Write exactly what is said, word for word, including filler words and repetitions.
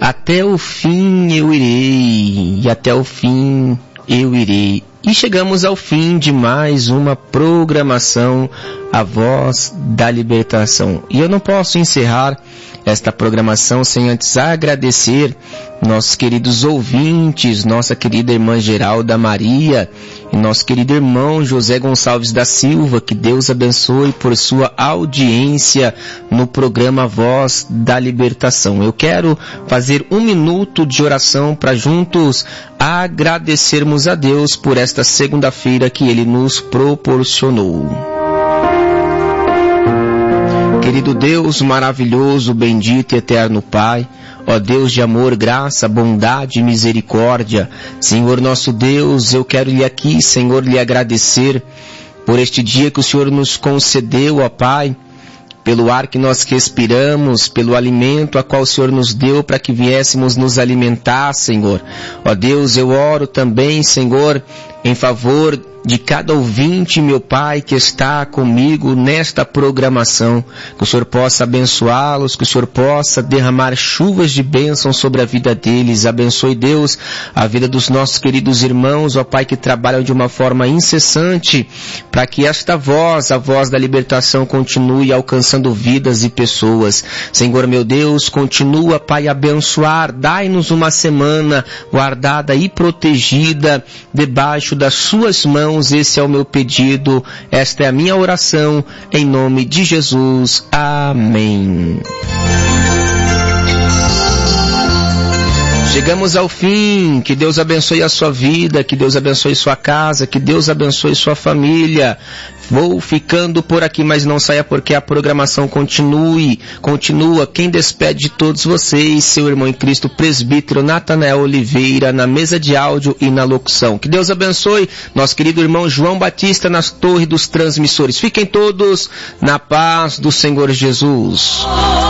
Até o fim eu irei, e até o fim eu irei. E chegamos ao fim de mais uma programação, A Voz da Libertação. E eu não posso encerrar esta programação sem antes agradecer nossos queridos ouvintes, nossa querida irmã Geralda Maria e nosso querido irmão José Gonçalves da Silva. Que Deus abençoe por sua audiência no programa Voz da Libertação. Eu quero fazer um minuto de oração para juntos agradecermos a Deus por esta segunda-feira que Ele nos proporcionou. Querido Deus maravilhoso, bendito e eterno Pai, ó Deus de amor, graça, bondade e misericórdia, Senhor nosso Deus, eu quero lhe aqui, Senhor, lhe agradecer por este dia que o Senhor nos concedeu, ó Pai, pelo ar que nós respiramos, pelo alimento a qual o Senhor nos deu para que viéssemos nos alimentar, Senhor. Ó Deus, eu oro também, Senhor, em favor de cada ouvinte, meu Pai, que está comigo nesta programação, que o Senhor possa abençoá-los, que o Senhor possa derramar chuvas de bênção sobre a vida deles. Abençoe, Deus, a vida dos nossos queridos irmãos, ó Pai, que trabalham de uma forma incessante, para que esta voz, a voz da libertação, continue alcançando vidas e pessoas. Senhor, meu Deus, continua, Pai, a abençoar, dai-nos uma semana guardada e protegida debaixo das suas mãos. Esse é o meu pedido, esta é a minha oração, em nome de Jesus. Amém. Chegamos ao fim, que Deus abençoe a sua vida, que Deus abençoe sua casa, que Deus abençoe sua família. Vou ficando por aqui, mas não saia porque a programação continue, continua. Quem despede de todos vocês, seu irmão em Cristo, presbítero Natanael Oliveira, na mesa de áudio e na locução. Que Deus abençoe nosso querido irmão João Batista nas torres dos transmissores. Fiquem todos na paz do Senhor Jesus.